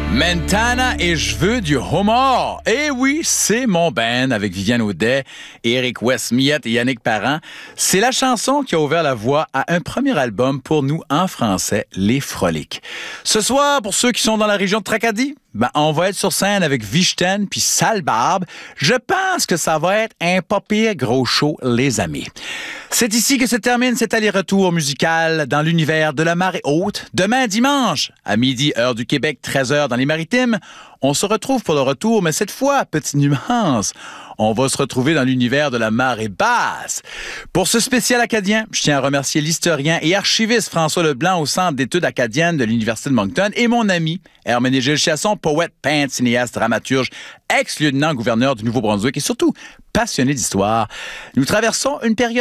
Mentana et je veux du homard. Eh oui, c'est mon band avec Viviane Audet, Éric Westmiette et Yannick Parent. C'est la chanson qui a ouvert la voie à un premier album pour nous en français, Les Froliques. Ce soir, pour ceux qui sont dans la région de Tracadie, on va être sur scène avec Vichten puis Sale Barbe. Je pense que ça va être un pas pire gros show, les amis. C'est ici que se termine cet aller-retour musical dans l'univers de la marée haute. Demain dimanche, à midi, heure du Québec, 13h dans les Maritimes, on se retrouve pour le retour, mais cette fois, petite nuance, on va se retrouver dans l'univers de la marée basse. Pour ce spécial acadien, je tiens à remercier l'historien et archiviste François Leblanc au Centre d'études acadiennes de l'Université de Moncton et mon ami Herménégilde Chasson, poète, peintre, cinéaste, dramaturge, ex-lieutenant-gouverneur du Nouveau-Brunswick et surtout passionné d'histoire. Nous traversons une période